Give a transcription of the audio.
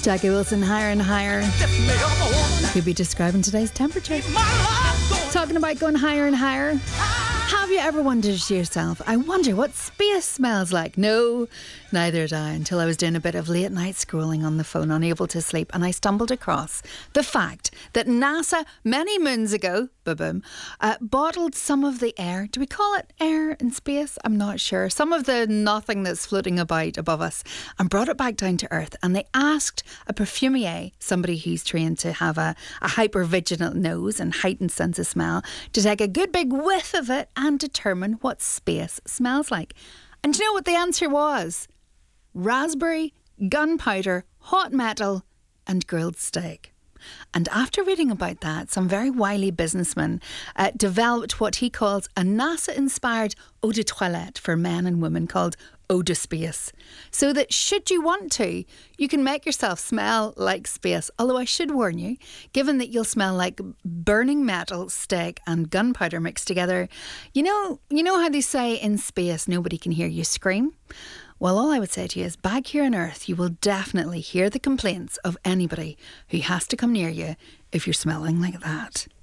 Jackie Wilson, Higher and Higher. Could be describing today's temperature. Talking about going higher and higher. Have you ever wondered to yourself, I wonder what space smells like? No, neither did I, until I was doing a bit of late night scrolling on the phone, unable to sleep, and I stumbled across the fact that NASA, many moons ago, bottled some of the air. Do we call it air in space? I'm not sure. Some of the nothing that's floating about above us, and brought it back down to Earth. And they asked a perfumier, somebody who's trained to have a hyper-vigilant nose and heightened sense of smell, to take a good big whiff of it and determine what space smells like. And do you know what the answer was? Raspberry, gunpowder, hot metal and grilled steak. And after reading about that, some very wily businessman developed what he calls a NASA-inspired eau de toilette for men and women called Eau de Space. So that should you want to, you can make yourself smell like space. Although I should warn you, given that you'll smell like burning metal, steak and gunpowder mixed together, you know how they say in space nobody can hear you scream? Well, all I would say to you is back here on Earth, you will definitely hear the complaints of anybody who has to come near you if you're smelling like that.